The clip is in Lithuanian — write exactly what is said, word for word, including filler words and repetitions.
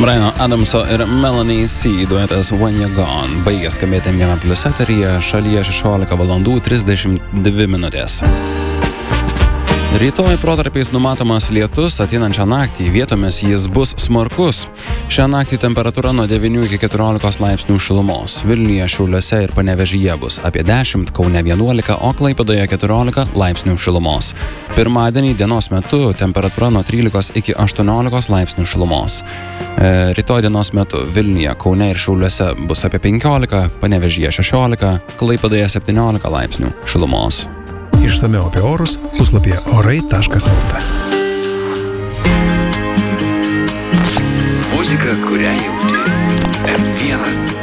Briano Adamso ir Melanie C. duetas When You're Gone baigė skambėti M vienas plius eteryje, šalyje šešiolika valandų trisdešimt dvi minutės. Rytoj protarpiais numatomas lietus, ateinančią naktį vietomis jis bus smarkus. Šią naktį temperatūra nuo devynių iki keturiolikos laipsnių šilumos. Vilniuje, Šiauliuose ir Panevėžyje bus apie dešimt, Kaune vienuolika, o Klaipėdoje keturiolika laipsnių šilumos. Pirmadienį dienos metu temperatūra nuo trylikos iki aštuoniolikos laipsnių šilumos. E, rytoj dienos metu Vilniuje, Kaune ir Šiauliuose bus apie penkiolika, Panevėžyje šešiolika, Klaipėdoje septyniolika laipsnių šilumos. Išsamiau apie orus puslapyje orai taškas lt. Muzika, kurią jauti. M vienas.